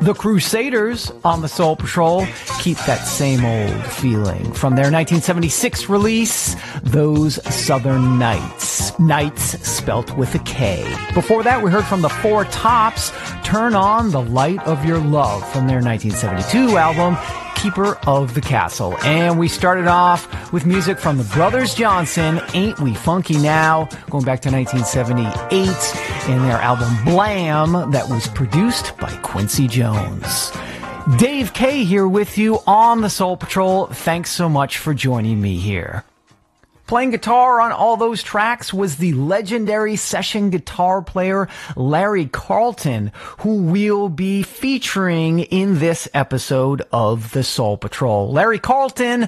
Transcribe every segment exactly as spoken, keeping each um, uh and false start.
The Crusaders on the Soul Patrol keep that same old feeling from their nineteen seventy-six release, Those Southern Nights. Nights spelt with a K. Before that, we heard from the Four Tops, Turn On the Light of Your Love from their nineteen seventy-two album, Keeper of the Castle. And we started off with music from the Brothers Johnson, Ain't We Funky Now, going back to nineteen seventy-eight, in their album Blam, that was produced by Quincy Jones. Dave K here with you on the Soul Patrol. Thanks so much for joining me here. Playing guitar on all those tracks was the legendary session guitar player Larry Carlton, who we'll be featuring in this episode of the Soul Patrol. Larry Carlton,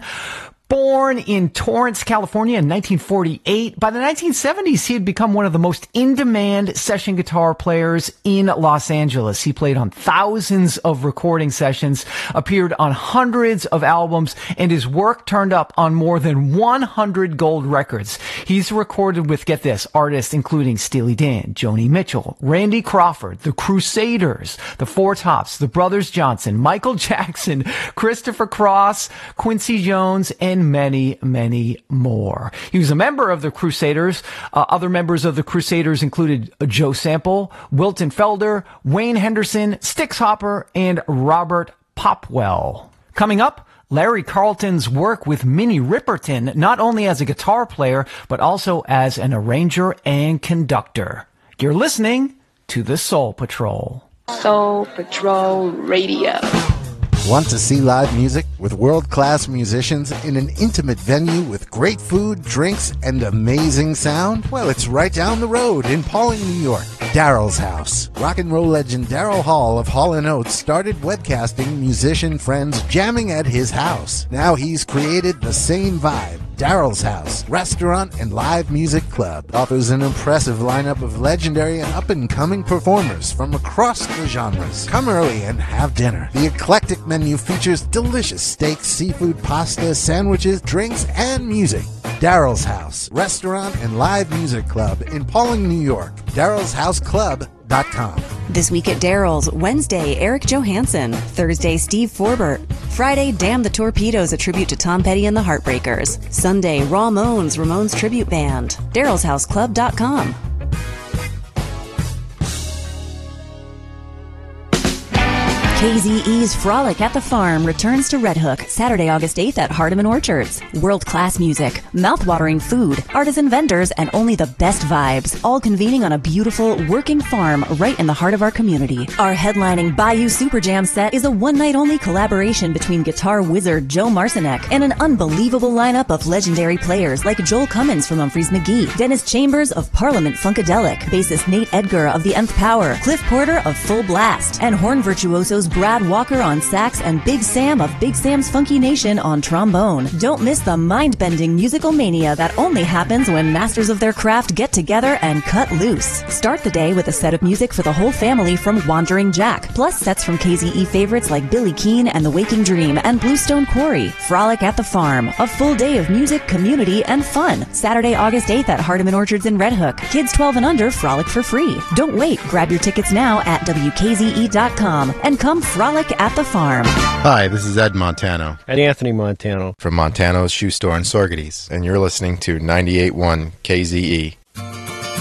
born in Torrance, California in nineteen forty-eight. By the nineteen seventies, he had become one of the most in-demand session guitar players in Los Angeles. He played on thousands of recording sessions, appeared on hundreds of albums, and his work turned up on more than one hundred gold records. He's recorded with, get this, artists including Steely Dan, Joni Mitchell, Randy Crawford, The Crusaders, The Four Tops, The Brothers Johnson, Michael Jackson, Christopher Cross, Quincy Jones, and many, many more. He was a member of the Crusaders. Uh, other members of the Crusaders included Joe Sample, Wilton Felder, Wayne Henderson, Styx Hopper, and Robert Popwell. Coming up, Larry Carlton's work with Minnie Riperton, not only as a guitar player, but also as an arranger and conductor. You're listening to the Soul Patrol. Soul Patrol Radio. Want to see live music with world-class musicians in an intimate venue with great food, drinks, and amazing sound? Well, it's right down the road in Pawling, New York. Daryl's House. Rock and roll legend Daryl Hall of Hall and Oates started webcasting musician friends jamming at his house. Now he's created the same vibe. Daryl's House, restaurant and live music club, offers an impressive lineup of legendary and up-and-coming performers from across the genres. Come early and have dinner. The eclectic menu features delicious steaks, seafood, pasta, sandwiches, drinks, and music. Daryl's House, restaurant and live music club in Pawling, New York. Daryl's House Club dot com. This week at Daryl's, Wednesday, Eric Johansson. Thursday, Steve Forbert. Friday, Damn the Torpedoes, a tribute to Tom Petty and the Heartbreakers. Sunday, Raw Moans, Ramones Tribute Band. Daryl's House Club dot com. K Z E's Frolic at the Farm returns to Red Hook Saturday, August eighth at Hardeman Orchards. World-class music, mouth-watering food, artisan vendors, and only the best vibes, all convening on a beautiful, working farm right in the heart of our community. Our headlining Bayou Super Jam set is a one-night-only collaboration between guitar wizard Joe Marcinek and an unbelievable lineup of legendary players like Joel Cummins from Humphreys McGee, Dennis Chambers of Parliament Funkadelic, bassist Nate Edgar of The Nth Power, Cliff Porter of Full Blast, and horn virtuosos Brad Walker on sax and Big Sam of Big Sam's Funky Nation on trombone. Don't miss the mind-bending musical mania that only happens when masters of their craft get together and cut loose. Start the day with a set of music for the whole family from Wandering Jack, plus sets from K Z E favorites like Billy Keane and The Waking Dream and Bluestone Quarry. Frolic at the Farm, a full day of music, community, and fun. Saturday, August eighth at Hardeman Orchards in Red Hook. Kids twelve and under frolic for free. Don't wait, grab your tickets now at W K Z E dot com and come frolic at the farm. Hi, this is Ed Montano. And Anthony Montano. From Montano's Shoe Store in Sorgetes. And you're listening to ninety-eight point one K Z E.